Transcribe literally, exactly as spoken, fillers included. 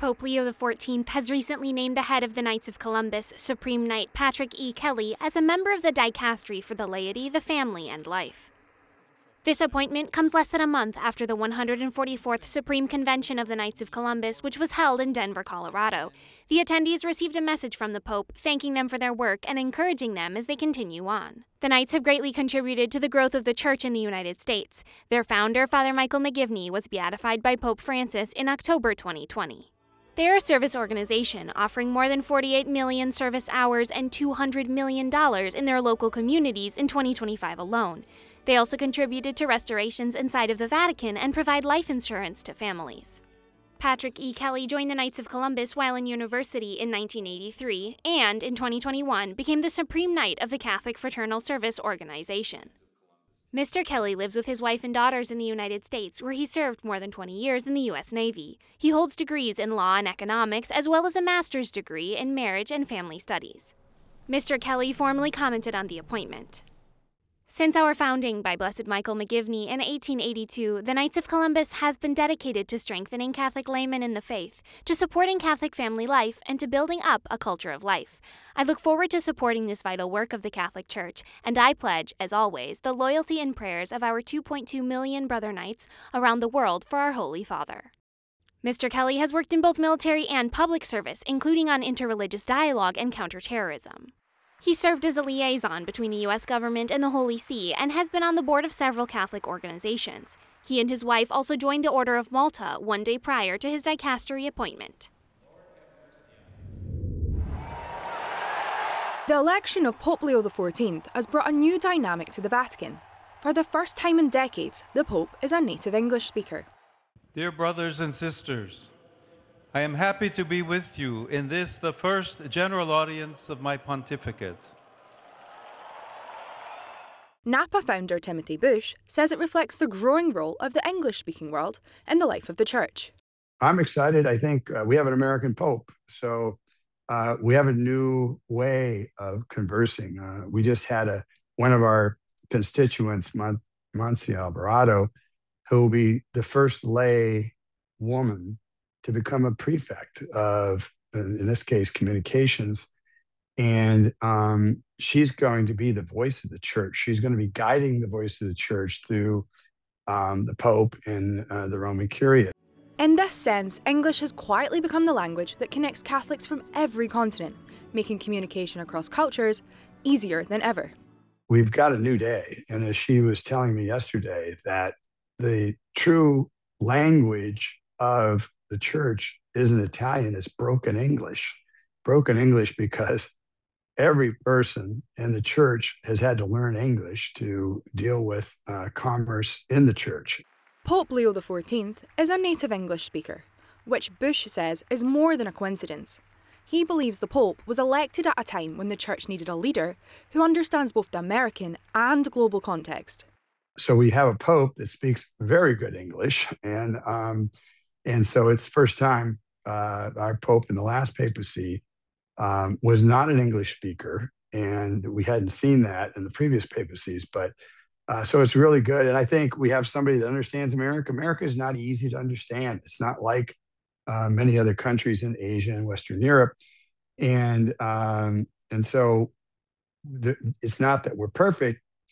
Pope Leo the fourteenth has recently named the head of the Knights of Columbus, Supreme Knight Patrick E. Kelly, as a member of the dicastery for the laity, the family, and life. This appointment comes less than a month after the one hundred forty-fourth Supreme Convention of the Knights of Columbus, which was held in Denver, Colorado. The attendees received a message from the Pope thanking them for their work and encouraging them as they continue on. The Knights have greatly contributed to the growth of the Church in the United States. Their founder, Father Michael McGivney, was beatified by Pope Francis in October twenty twenty. They are a service organization offering more than forty-eight million service hours and two hundred million dollars in their local communities in twenty twenty-five alone. They also contributed to restorations inside of the Vatican and provide life insurance to families. Patrick E. Kelly joined the Knights of Columbus while in university in nineteen eighty-three and, in twenty twenty-one, became the Supreme Knight of the Catholic Fraternal Service Organization. Mister Kelly lives with his wife and daughters in the United States, where he served more than twenty years in the U S Navy. He holds degrees in law and economics, as well as a master's degree in marriage and family studies. Mister Kelly formally commented on the appointment. Since our founding by Blessed Michael McGivney in eighteen eighty-two, the Knights of Columbus has been dedicated to strengthening Catholic laymen in the faith, to supporting Catholic family life, and to building up a culture of life. I look forward to supporting this vital work of the Catholic Church, and I pledge, as always, the loyalty and prayers of our two point two million brother knights around the world for our Holy Father. Mister Kelly has worked in both military and public service, including on interreligious dialogue and counterterrorism. He served as a liaison between the U S government and the Holy See and has been on the board of several Catholic organizations. He and his wife also joined the Order of Malta one day prior to his dicastery appointment. The election of Pope Leo the fourteenth has brought a new dynamic to the Vatican. For the first time in decades, the Pope is a native English speaker. Dear brothers and sisters, I am happy to be with you in this, the first general audience of my pontificate. Napa founder Timothy Bush says it reflects the growing role of the English-speaking world in the life of the Church. I'm excited. I think uh, we have an American Pope, so uh, we have a new way of conversing. Uh, we just had a one of our constituents, Mon- Monsignor Alvarado, who will be the first lay woman to become a prefect of, in this case, communications. And um, she's going to be the voice of the Church. She's going to be guiding the voice of the Church through um, the Pope and uh, the Roman Curia. In this sense, English has quietly become the language that connects Catholics from every continent, making communication across cultures easier than ever. We've got a new day. And as she was telling me yesterday, that the true language of the Church isn't Italian, it's broken English. Broken English because every person in the Church has had to learn English to deal with uh, commerce in the Church. Pope Leo the fourteenth is a native English speaker, which Bush says is more than a coincidence. He believes the Pope was elected at a time when the Church needed a leader who understands both the American and global context. So we have a Pope that speaks very good English, and um, And so it's the first time uh, our Pope in the last papacy um, was not an English speaker, and we hadn't seen that in the previous papacies. But uh, so it's really good. And I think we have somebody that understands America. America is not easy to understand. It's not like uh, many other countries in Asia and Western Europe. And, um, and so the, it's not that we're perfect,